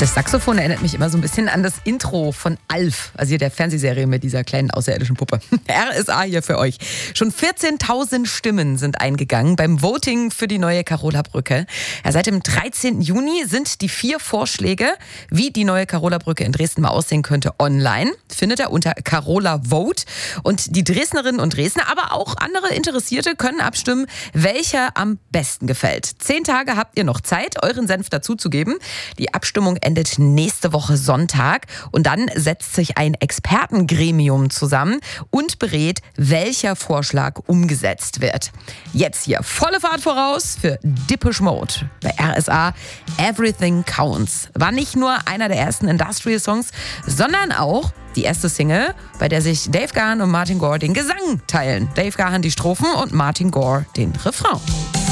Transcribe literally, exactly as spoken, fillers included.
Das Saxophon erinnert mich immer so ein bisschen an das Intro von Alf, also hier der Fernsehserie mit dieser kleinen außerirdischen Puppe. R S A hier für euch. Schon vierzehntausend Stimmen sind eingegangen beim Voting für die neue Carola-Brücke. Ja, seit dem dreizehnten Juni sind die vier Vorschläge, wie die neue Carola-Brücke in Dresden mal aussehen könnte, online. Findet ihr unter Carola Vote. Und die Dresdnerinnen und Dresdner, aber auch andere Interessierte können abstimmen, welcher am besten gefällt. Zehn Tage habt ihr noch Zeit, euren Senf dazuzugeben. Die Abstimmung endet nächste Woche Sonntag und dann setzt sich ein Expertengremium zusammen und berät, welcher Vorschlag umgesetzt wird. Jetzt hier volle Fahrt voraus für Depeche Mode bei R S A. Everything Counts war nicht nur einer der ersten Industrial-Songs, sondern auch die erste Single, bei der sich Dave Gahan und Martin Gore den Gesang teilen. Dave Gahan die Strophen und Martin Gore den Refrain.